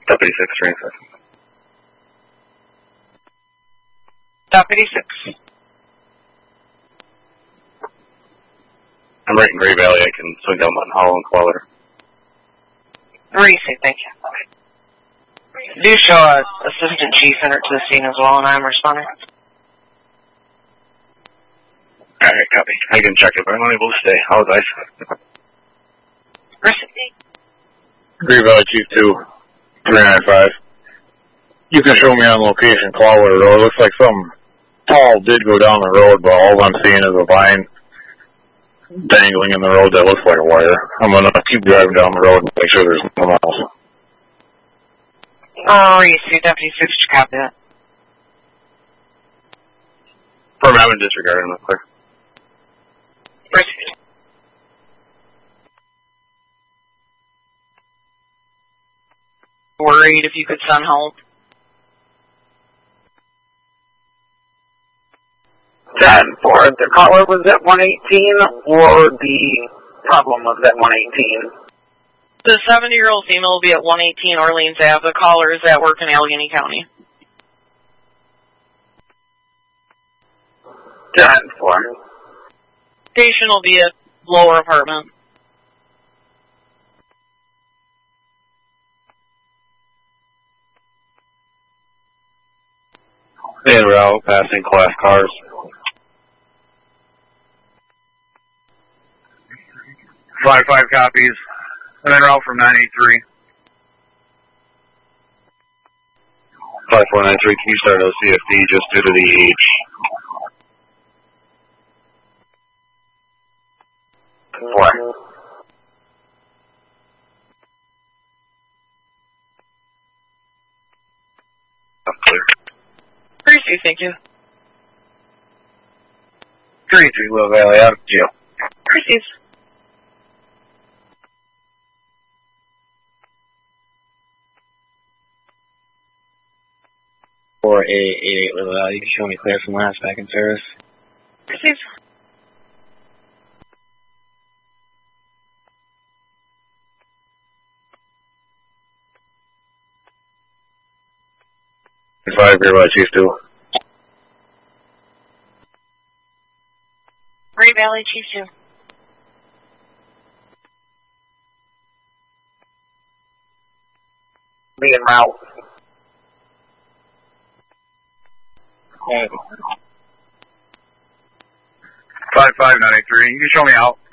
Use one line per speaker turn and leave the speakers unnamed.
Deputy 6, train 6.
Deputy 6.
I'm right in Gray Valley. I can swing down Mutton Hollow and Queller.
Receive, thank you. Do show a assistant chief enter to the scene as well, and I'm responding.
Alright, copy. I can check it, but I'm unable to stay. How was I?
Receive.
Gray Valley Chief 2, 395. You can show me on location Queller Road. It looks like something tall did go down the road, but all I'm seeing is a vine dangling in the road that looks like a wire. I'm going to keep driving down the road and make sure there's nothing else.
Receive, Deputy 6, copy that.
From having disregarded, I'm not clear.
Receive. Worried if you could send help.
10-4, the caller was at 118, or the problem was at 118?
The 70-year-old female will be at 118 Orleans Ave. The caller is at work in Allegheny County.
10-4.
Patient will be at lower apartment.
En route, passing class cars.
5-5 copies. I'm en route from 983.
5493, can you start OCFD just due to the age?
What?
Clear.
Receive, thank you.
3-3 Will Valley out of jail.
Receive.
Or 88 Little Valley. You can show me clear from last back in service.
Receive.
Five Gray Valley Chief 2.
Gray Valley Chief 2.
Be en route.
5-5-93. You can show me out.